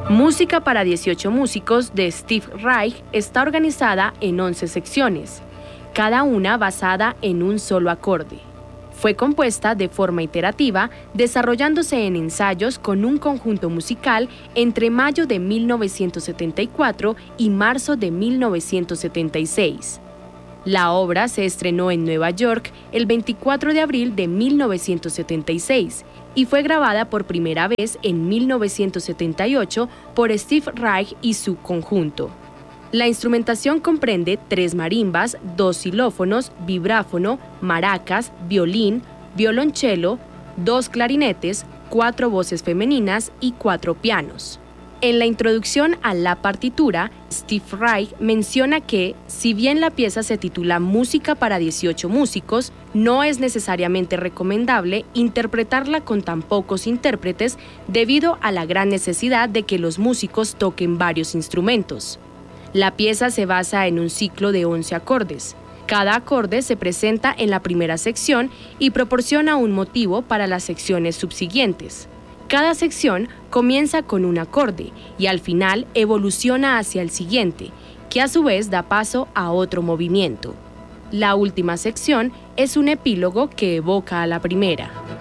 Música para 18 músicos de Steve Reich está organizada en 11 secciones, cada una basada en un solo acorde. Fue compuesta de forma iterativa, desarrollándose en ensayos con un conjunto musical entre mayo de 1974 y marzo de 1976. La obra se estrenó en Nueva York el 24 de abril de 1976 y fue grabada por primera vez en 1978 por Steve Reich y su conjunto. La instrumentación comprende 3 marimbas, 2 xilófonos, vibráfono, maracas, violín, violonchelo, 2 clarinetes, 4 voces femeninas y 4 pianos. En la introducción a la partitura, Steve Reich menciona que, si bien la pieza se titula Música para 18 músicos, no es necesariamente recomendable interpretarla con tan pocos intérpretes debido a la gran necesidad de que los músicos toquen varios instrumentos. La pieza se basa en un ciclo de 11 acordes. Cada acorde se presenta en la primera sección y proporciona un motivo para las secciones subsiguientes. Cada sección comienza con un acorde y al final evoluciona hacia el siguiente, que a su vez da paso a otro movimiento. La última sección es un epílogo que evoca a la primera.